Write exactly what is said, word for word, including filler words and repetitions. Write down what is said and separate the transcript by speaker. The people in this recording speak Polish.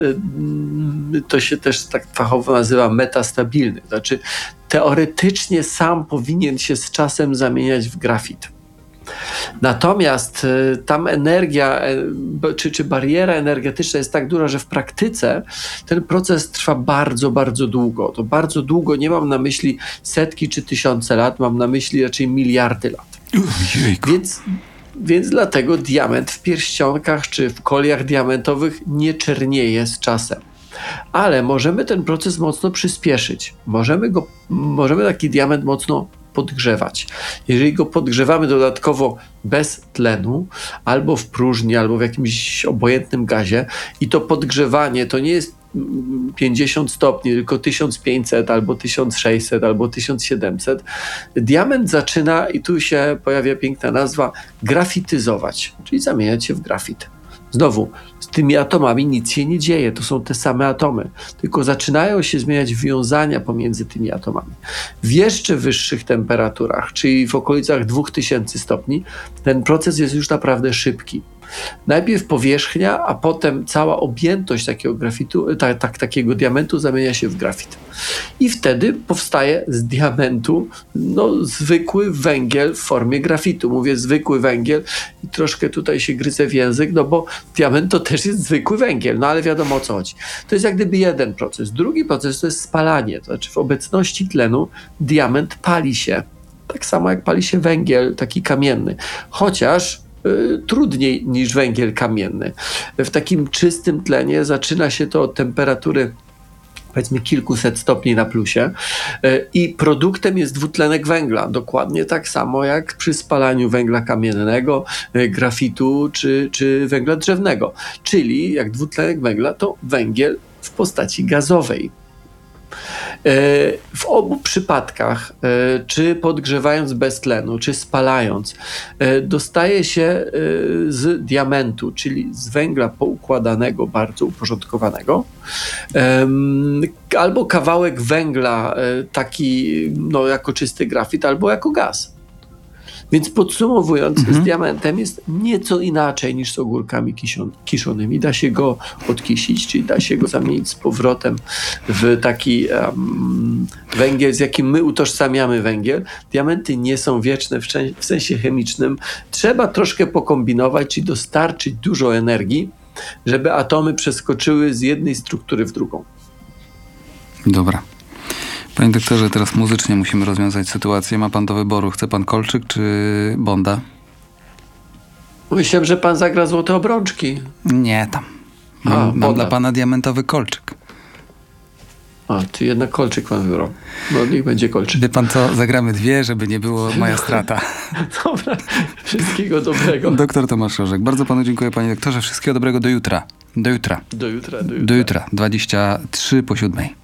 Speaker 1: to się też tak fachowo nazywa metastabilny. Znaczy teoretycznie sam powinien się z czasem zamieniać w grafit. Natomiast tam energia czy, czy bariera energetyczna jest tak duża, że w praktyce ten proces trwa bardzo, bardzo długo. To bardzo długo nie mam na myśli setki czy tysiące lat, mam na myśli raczej miliardy lat.
Speaker 2: Ojejku.
Speaker 1: Więc, więc dlatego diament w pierścionkach czy w koliach diamentowych nie czernieje z czasem. Ale możemy ten proces mocno przyspieszyć. Możemy, go, możemy taki diament mocno podgrzewać. Jeżeli go podgrzewamy dodatkowo bez tlenu, albo w próżni, albo w jakimś obojętnym gazie i to podgrzewanie to nie jest pięćdziesiąt stopni, tylko tysiąc pięćset, albo tysiąc sześćset, albo tysiąc siedemset, diament zaczyna, i tu się pojawia piękna nazwa, grafityzować, czyli zamieniać się w grafit. Znowu, z tymi atomami nic się nie dzieje, to są te same atomy, tylko zaczynają się zmieniać wiązania pomiędzy tymi atomami. W jeszcze wyższych temperaturach, czyli w okolicach dwóch tysięcy stopni, ten proces jest już naprawdę szybki. Najpierw powierzchnia, a potem cała objętość takiego grafitu, ta, ta, takiego diamentu zamienia się w grafit. I wtedy powstaje z diamentu no, zwykły węgiel w formie grafitu. Mówię zwykły węgiel i troszkę tutaj się gryzę w język, no bo diament to też jest zwykły węgiel, no ale wiadomo o co chodzi. To jest jak gdyby jeden proces. Drugi proces to jest spalanie, to znaczy w obecności tlenu diament pali się. Tak samo jak pali się węgiel taki kamienny. Chociaż trudniej niż węgiel kamienny. W takim czystym tlenie zaczyna się to od temperatury powiedzmy kilkuset stopni na plusie i produktem jest dwutlenek węgla. Dokładnie tak samo jak przy spalaniu węgla kamiennego, grafitu czy, czy węgla drzewnego. Czyli jak dwutlenek węgla to węgiel w postaci gazowej. W obu przypadkach, czy podgrzewając bez tlenu, czy spalając, dostaje się z diamentu, czyli z węgla poukładanego, bardzo uporządkowanego, albo kawałek węgla taki no, jako czysty grafit, albo jako gaz. Więc podsumowując, mhm. z diamentem jest nieco inaczej niż z ogórkami kiszon, kiszonymi. Da się go odkisić, czyli da się go zamienić z powrotem w taki um, węgiel, z jakim my utożsamiamy węgiel. Diamenty nie są wieczne w, w sensie chemicznym. Trzeba troszkę pokombinować, czyli dostarczyć dużo energii, żeby atomy przeskoczyły z jednej struktury w drugą.
Speaker 2: Dobra. Panie doktorze, teraz muzycznie musimy rozwiązać sytuację. Ma pan do wyboru, chce pan kolczyk czy Bonda?
Speaker 1: Myślałem, że pan zagra Złote obrączki.
Speaker 2: Nie, tam. Mam,
Speaker 1: A,
Speaker 2: mam dla pana diamentowy kolczyk.
Speaker 1: A, czy jednak kolczyk pan wybrał. No niech będzie kolczyk.
Speaker 2: Wie pan co, zagramy dwie, żeby nie było moja strata.
Speaker 1: Dobra, wszystkiego dobrego.
Speaker 2: Doktor Tomasz Rożek, bardzo panu dziękuję, panie doktorze. Wszystkiego dobrego do jutra. Do jutra.
Speaker 1: Do jutra, do jutra.
Speaker 2: Do jutra, dwadzieścia trzy po siódmej.